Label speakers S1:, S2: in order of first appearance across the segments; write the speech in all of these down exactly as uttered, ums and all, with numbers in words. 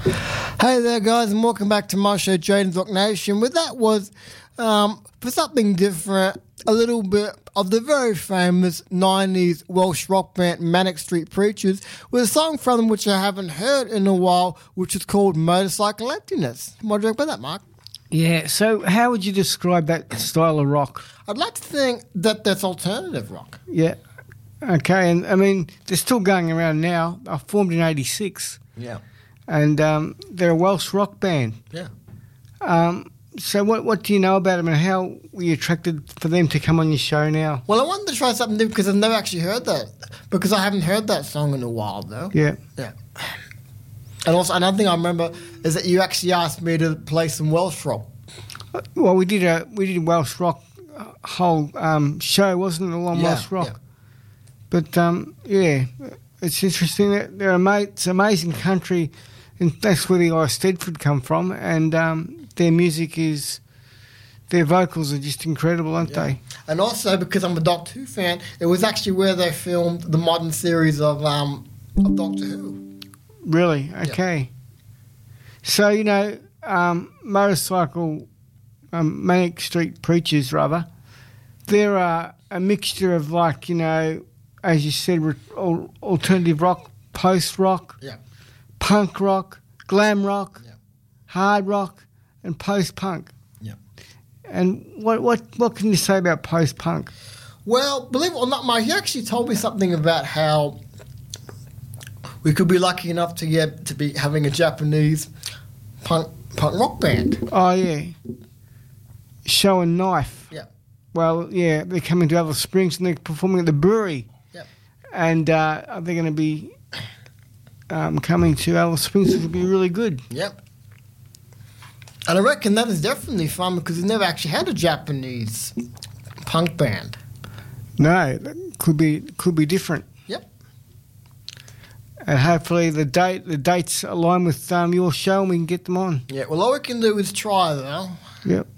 S1: Hey there, guys, and welcome back to my show, Jaden's Rock Nation. With that was, um, for something different, a little bit of the very famous nineties Welsh rock band Manic Street Preachers with a song from them which I haven't heard in a while, which is called Motorcycle Emptiness. What do you think about that, Mark?
S2: Yeah, so how would you describe that style of rock?
S1: I'd like to think that that's alternative rock.
S2: Yeah, okay, and I mean, they're still going around now. I formed in eighty-six.
S1: Yeah.
S2: And um, they're a Welsh rock band.
S1: Yeah.
S2: Um, so what what do you know about them and how were you attracted for them to come on your show now?
S1: Well, I wanted to try something new because I've never actually heard that. Because I haven't heard that song in a while, though.
S2: Yeah.
S1: Yeah. And also, another thing I remember is that you actually asked me to play some Welsh rock.
S2: Well, we did a we did a Welsh rock whole um, show, wasn't it? A long
S1: Yeah,
S2: Welsh rock.
S1: yeah.
S2: But, um, yeah, it's interesting. That they're ama- it's amazing country, and that's where the Eisteddfod come from, and um, their music is, their vocals are just incredible, aren't
S1: Yeah.
S2: they?
S1: And also, because I'm a Doctor Who fan, it was actually where they filmed the modern series of, um, of Doctor Who.
S2: Really? Okay. So, you know, um, motorcycle, um, Manic Street Preachers, rather, they're uh, a mixture of, like, you know, as you said, re- al- alternative rock, post-rock,
S1: Yeah.
S2: punk rock, glam rock,
S1: Yeah.
S2: hard rock, and post-punk.
S1: Yeah.
S2: And what what what can you say about post-punk?
S1: Well, believe it or not, Mike, he actually told me something about how we could be lucky enough to get to be having a Japanese punk punk rock band.
S2: Oh, yeah. Show and Knife.
S1: Yeah.
S2: Well, yeah, they're coming to Alice Springs and they're performing at the brewery.
S1: Yep.
S2: And uh, they're going to be um, coming to Alice Springs, which will be really good.
S1: Yep. And I reckon that is definitely fun because we've never actually had a Japanese punk band.
S2: No, that could be could be different.
S1: Yep.
S2: And hopefully the date the dates align with um, your show and we can get them on.
S1: Yeah, well, all we can do is try, though.
S2: Yep.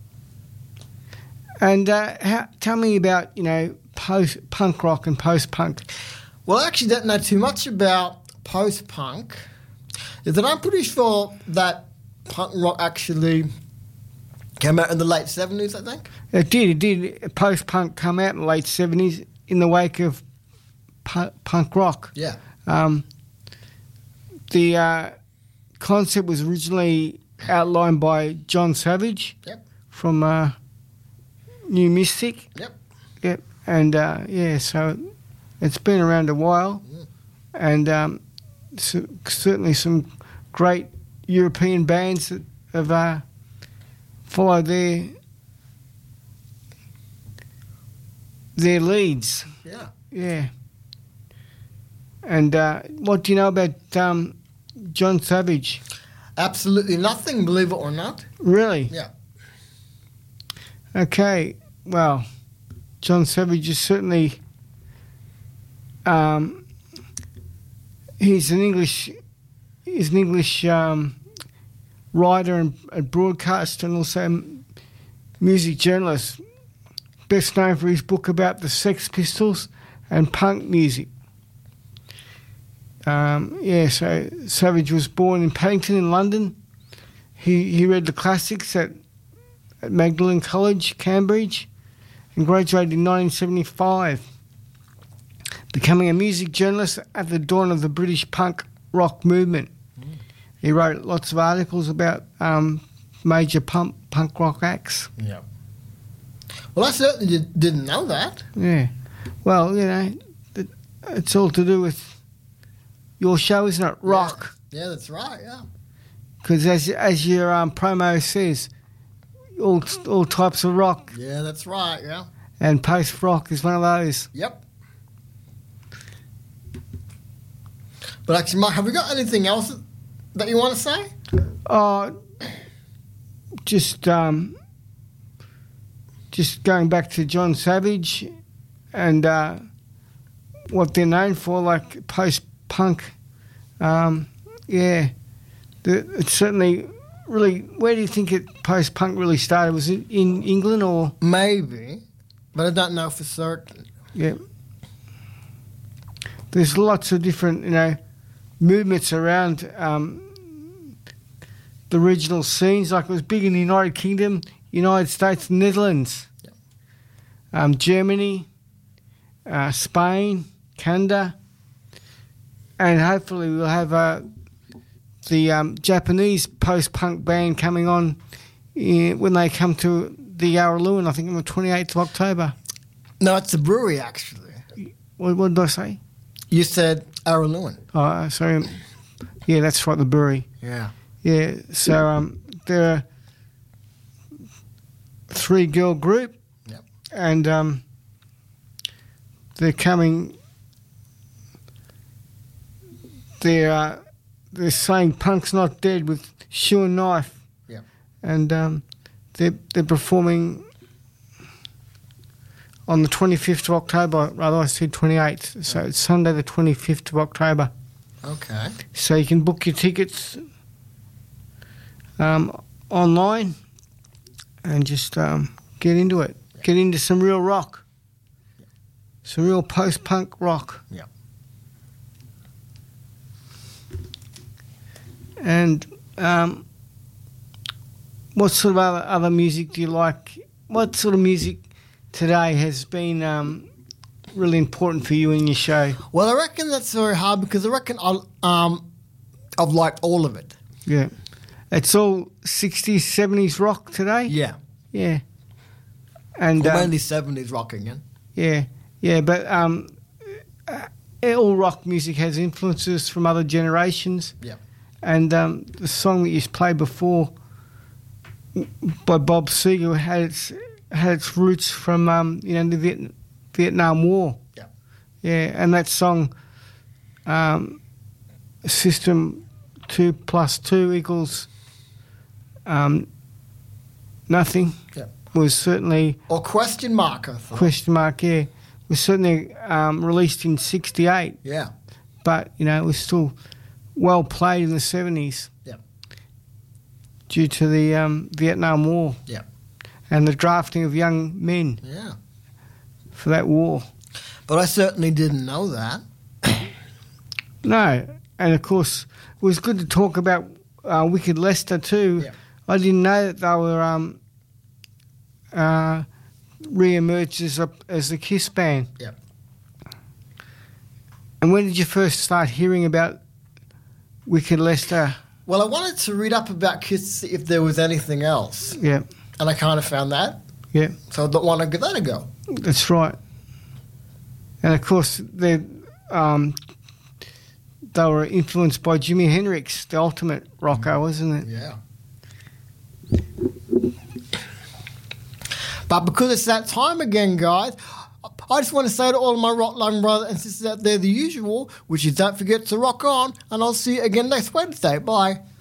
S2: And uh, how, tell me about, you know, post punk rock and post punk.
S1: Well, I actually don't know too much about post-punk. Is that I'm pretty sure that punk rock actually came out in the late seventies, I think.
S2: It did, it did. Post punk come out in the late seventies in the wake of pu- punk rock.
S1: Yeah.
S2: Um, the uh, concept was originally outlined by John Savage.
S1: Yep.
S2: From uh, New Mystic.
S1: Yep.
S2: Yep. And uh, yeah, so it's been around a while,
S1: Mm.
S2: and um, so, certainly some great European bands that have uh, followed their their leads.
S1: Yeah.
S2: Yeah. And uh, what do you know about um, John Savage?
S1: Absolutely nothing, believe it or not.
S2: Really?
S1: Yeah.
S2: Okay. Well, John Savage is certainly um, he's an English he's an English um, writer and, and broadcaster and also m- music journalist. Best known for his book about the Sex Pistols and punk music. Um, yeah, so Savage was born in Paddington in London. He he read the classics at, at Magdalen College, Cambridge, and graduated in nineteen seventy-five, becoming a music journalist at the dawn of the British punk rock movement. Mm. He wrote lots of articles about um, major punk, punk rock acts.
S1: Yeah. Well, I certainly did, didn't know that.
S2: Yeah. Well, you know, it, it's all to do with your show, isn't it? Rock.
S1: Yeah, yeah, that's right, yeah.
S2: Because as as your um, promo says, all all types of rock.
S1: Yeah, that's right, yeah.
S2: And post rock is one of those.
S1: Yep. But actually, Mike, have we got anything else that you want to say?
S2: Uh, just um, just going back to John Savage and uh, what they're known for, like post punk. Um, yeah, the, it's certainly really. Where do you think it post punk really started? Was it in England or
S1: maybe? But I don't know for certain.
S2: Yeah. There's lots of different, you know, movements around um, the regional scenes. Like it was big in the United Kingdom, United States, Netherlands,
S1: Yep.
S2: um, Germany, uh, Spain, Canada, and hopefully we'll have uh, the um, Japanese post-punk band coming on in, when they come to the Yarraluin, I think on the twenty-eighth of October.
S1: No, it's a brewery, actually.
S2: What, what did I say?
S1: You said Yarraluin.
S2: Oh, sorry. Yeah, that's right, the brewery.
S1: Yeah.
S2: Yeah, so um, they're a three-girl group,
S1: Yep.
S2: and um, they're coming. They're uh, they're saying punk's not dead with Shoe and Knife,
S1: Yep.
S2: and um, they're they're performing on the twenty-fifth of October. Rather, I said twenty-eighth. So it's Sunday, the twenty-fifth of October.
S1: Okay.
S2: So you can book your tickets um, online and just um, get into it. Get into some real rock. Some real post-punk rock.
S1: Yeah.
S2: And um, what sort of other, other music do you like? What sort of music today has been um, really important for you in your show?
S1: Well, I reckon that's very hard because I reckon I'll, um, I've liked all of it.
S2: Yeah. It's all sixties, seventies rock today?
S1: Yeah.
S2: Yeah. And
S1: Or
S2: um,
S1: mainly seventies rock again.
S2: yeah, yeah, but um, uh, all rock music has influences from other generations.
S1: Yeah.
S2: And um, the song that you played before by Bob Seger had its had its roots from um, you know the Viet- Vietnam War.
S1: Yeah.
S2: Yeah, and that song, um, System Two plus Two equals um, nothing.
S1: Yeah.
S2: Was certainly
S1: Or question mark, I thought.
S2: question mark. Yeah, was certainly um, released in sixty-eight,
S1: Yeah.
S2: but you know it was still well played in the seventies.
S1: Yeah.
S2: Due to the um, Vietnam War.
S1: Yeah.
S2: And the drafting of young men
S1: Yeah.
S2: for that war.
S1: But I certainly didn't know that.
S2: No, and of course it was good to talk about uh, Wicked Lester too.
S1: Yeah.
S2: I didn't know that they were um, uh, re-emerged as, a, as the Kiss band.
S1: Yeah.
S2: And when did you first start hearing about Wicked Lester?
S1: Well, I wanted to read up about Kiss to see if there was anything else.
S2: Yeah,
S1: And I kind of found that.
S2: yeah,
S1: So I don't want to give that a go.
S2: that's right. And of course they um, they were influenced by Jimi Hendrix, the ultimate rocker, wasn't it?
S1: Yeah. But because it's that time again, guys, I just want to say to all of my rock loving brothers and sisters out there the usual, which is don't forget to rock on, and I'll see you again next Wednesday. Bye.